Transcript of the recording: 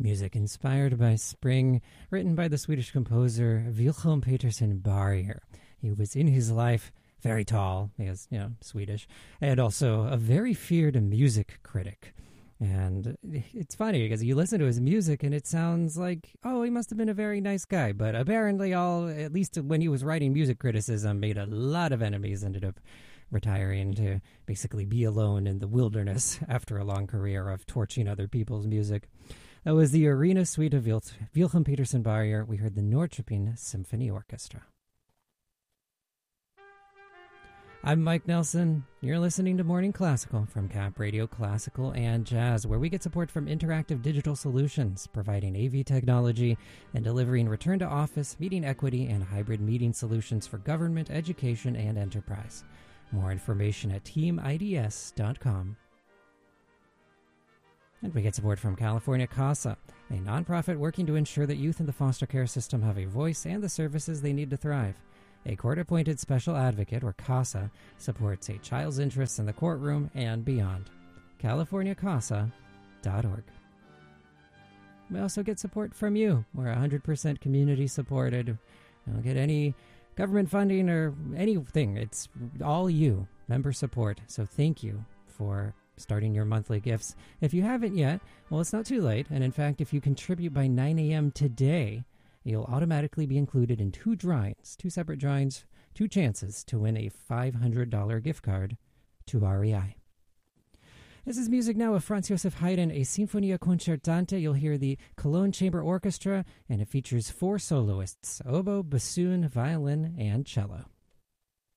Music inspired by spring, written by the Swedish composer Wilhelm Petersen Barrier. He was in his life very tall, because, Swedish, and also a very feared music critic. And it's funny because you listen to his music and it sounds like, oh, he must have been a very nice guy. But apparently at least when he was writing music criticism, made a lot of enemies, ended up retiring to basically be alone in the wilderness after a long career of torching other people's music. That was the Arena Suite of Wilhelm Petersen Barrier. We heard the Norrköping Symphony Orchestra. I'm Mike Nelson. You're listening to Morning Classical from Cap Radio Classical and Jazz, where we get support from Interactive Digital Solutions, providing AV technology and delivering return-to-office, meeting equity, and hybrid meeting solutions for government, education, and enterprise. More information at teamids.com. And we get support from California CASA, a nonprofit working to ensure that youth in the foster care system have a voice and the services they need to thrive. A court-appointed special advocate, or CASA, supports a child's interests in the courtroom and beyond. CaliforniaCASA.org. We also get support from you. We're 100% community supported. We don't get any government funding or anything. It's all you, member support. So thank you for starting your monthly gifts. If you haven't yet, well, it's not too late. And in fact, if you contribute by 9 a.m. today, you'll automatically be included in two separate drawings, two chances to win a $500 gift card to REI. This is music now of Franz Josef Haydn, a Sinfonia Concertante. You'll hear the Cologne Chamber Orchestra, and it features 4 soloists, oboe, bassoon, violin, and cello.